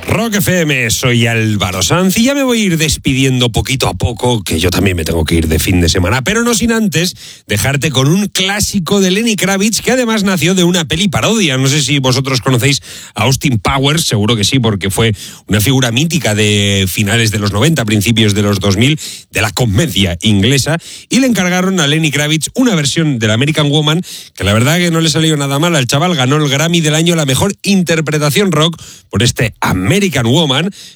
Rock FM, soy Álvaro Sanz y ya me voy a ir despidiendo poquito a poco, que yo también me tengo que ir de fin de semana, pero no sin antes dejarte con un clásico de Lenny Kravitz, que además nació de una peli parodia. No sé si vosotros conocéis a Austin Powers, seguro que sí, porque fue una figura mítica de finales de los 90, principios de los 2000, de la comedia inglesa, y le encargaron a Lenny Kravitz una versión de la American Woman, que la verdad que no le salió nada mal al chaval. Ganó el Grammy del año a la mejor interpretación rock por este American Woman,